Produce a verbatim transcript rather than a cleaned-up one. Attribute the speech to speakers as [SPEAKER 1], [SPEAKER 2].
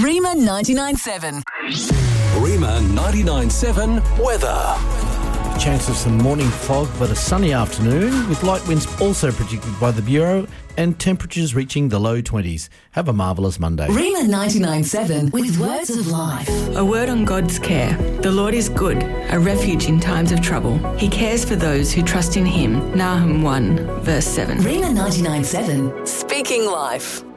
[SPEAKER 1] Rima ninety-nine seven.
[SPEAKER 2] Rima ninety-nine seven weather.
[SPEAKER 3] Chance of some morning fog, but a sunny afternoon with light winds also predicted by the Bureau and temperatures reaching the low twenties. Have a marvellous Monday.
[SPEAKER 1] Rima ninety-nine seven with words of life.
[SPEAKER 4] A word on God's care. The Lord is good, a refuge in times of trouble. He cares for those who trust in him. Nahum one, verse seven.
[SPEAKER 1] Rima ninety-nine seven, speaking life.